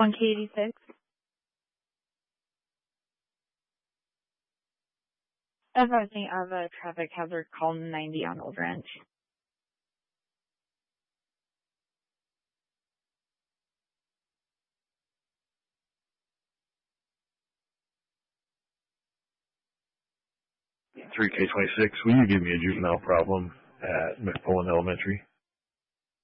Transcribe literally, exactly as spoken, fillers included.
one K eighty-six. As I was saying, I have a traffic hazard call ninety on Old Ranch. three K twenty-six, will you give me a juvenile problem at McPullen Elementary?